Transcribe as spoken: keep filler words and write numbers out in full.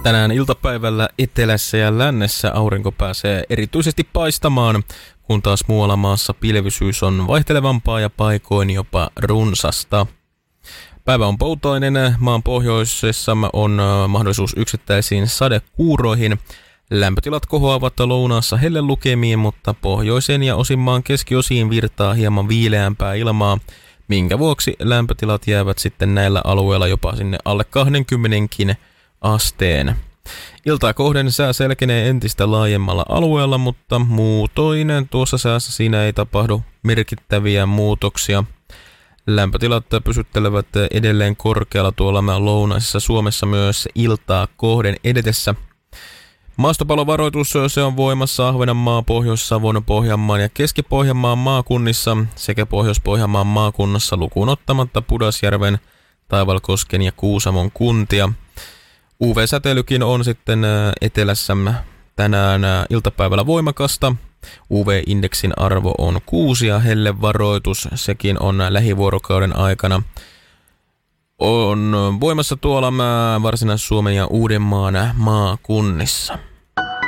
Tänään iltapäivällä etelässä ja lännessä aurinko pääsee erityisesti paistamaan, kun taas muualla maassa pilvisyys on vaihtelevampaa ja paikoin jopa runsasta. Päivä on poutoinen, maan pohjoisessa on mahdollisuus yksittäisiin sadekuuroihin. Lämpötilat kohoavat lounaassa hellelukemiin, mutta pohjoiseen ja osin maan keskiosiin virtaa hieman viileämpää ilmaa, minkä vuoksi lämpötilat jäävät sitten näillä alueilla jopa sinne alle kaksikymmentäkin asteen. Iltaa kohden sää selkenee entistä laajemmalla alueella, mutta muutoin tuossa säässä siinä ei tapahdu merkittäviä muutoksia. Lämpötilat pysyttelevät edelleen korkealla tuolla lounaisessa Suomessa myös iltaa kohden edetessä. Maastopallovaroitus se on voimassa Ahvenanmaan, Pohjois-Savon, Pohjanmaan ja Keski-Pohjanmaan maakunnissa sekä Pohjois-Pohjanmaan maakunnassa lukuun ottamatta Pudasjärven, Taivalkosken ja Kuusamon kuntia. U V-säteilykin on sitten etelässä tänään iltapäivällä voimakasta. U V-indeksin arvo on kuusi ja hellevaroitus sekin on lähivuorokauden aikana. On voimassa tuolla Varsinais-Suomen ja Uudenmaan maakunnissa.